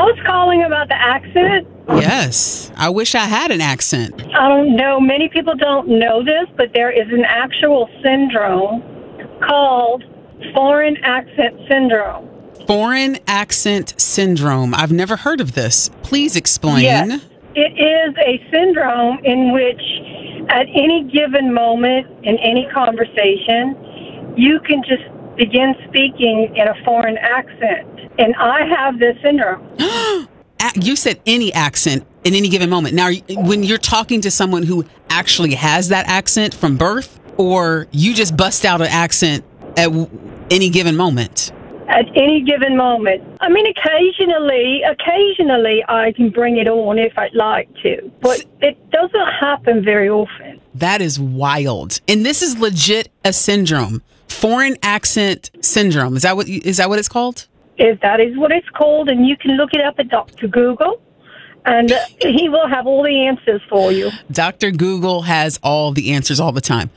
was calling about the accent. Yes. I wish I had an accent. I don't know. Many people don't know this, but there is an actual syndrome called foreign accent syndrome. Foreign accent syndrome. I've never heard of this. Please explain. Yes. It is a syndrome in which at any given moment in any conversation, you can just begin speaking in a foreign accent. And I have this syndrome. You said any accent in any given moment. Now, when you're talking to someone who actually has that accent from birth, or you just bust out an accent at any given moment? At any given moment. I mean, occasionally I can bring it on if I'd like to, but it doesn't happen very often. That is wild. And this is legit a syndrome. Foreign accent syndrome. Is that what it's called? That is what it's called, and you can look it up at Dr. Google, and he will have all the answers for you. Dr. Google has all the answers all the time.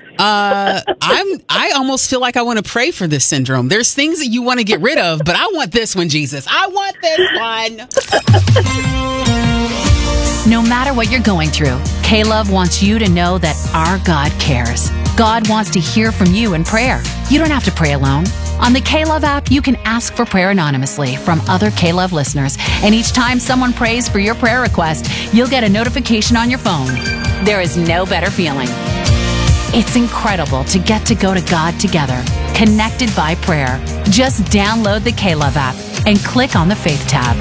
I almost feel like I want to pray for this syndrome. There's things that you want to get rid of, but I want this one, Jesus. I want this one. No matter what you're going through, K-Love wants you to know that our God cares. God wants to hear from you in prayer. You don't have to pray alone. On the K-Love app, you can ask for prayer anonymously from other K-Love listeners. And each time someone prays for your prayer request, you'll get a notification on your phone. There is no better feeling. It's incredible to get to go to God together, connected by prayer. Just download the K-Love app and click on the Faith tab.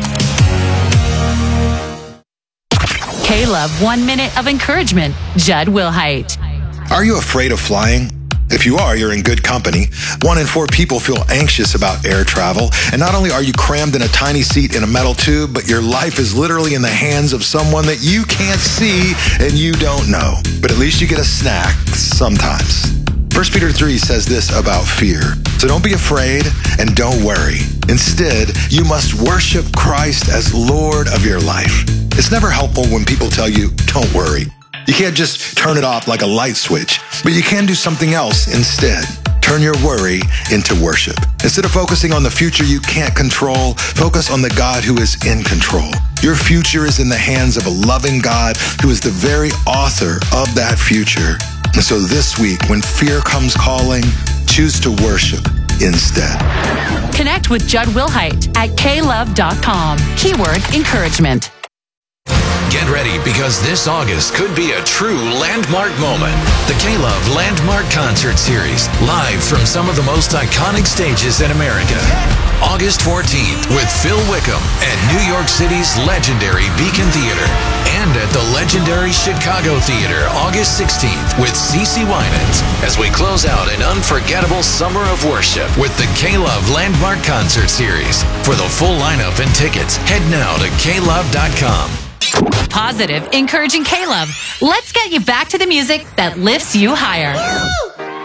K-Love 1 Minute of Encouragement, Judd Wilhite. Are you afraid of flying? If you are, you're in good company. 1 in 4 people feel anxious about air travel. And not only are you crammed in a tiny seat in a metal tube, but your life is literally in the hands of someone that you can't see and you don't know. But at least you get a snack sometimes. 1 Peter 3 says this about fear. So don't be afraid and don't worry. Instead, you must worship Christ as Lord of your life. It's never helpful when people tell you, don't worry. You can't just turn it off like a light switch, but you can do something else instead. Turn your worry into worship. Instead of focusing on the future you can't control, focus on the God who is in control. Your future is in the hands of a loving God who is the very author of that future. And so this week, when fear comes calling, choose to worship instead. Connect with Judd Wilhite at klove.com. Keyword encouragement. Get ready, because this August could be a true landmark moment. The K-Love Landmark Concert Series, live from some of the most iconic stages in America. August 14th with Phil Wickham at New York City's legendary Beacon Theater, and at the legendary Chicago Theater August 16th with CeCe Winans, as we close out an unforgettable summer of worship with the K-Love Landmark Concert Series. For the full lineup and tickets, head now to klove.com. Positive, encouraging K-Love. Let's get you back to the music that lifts you higher.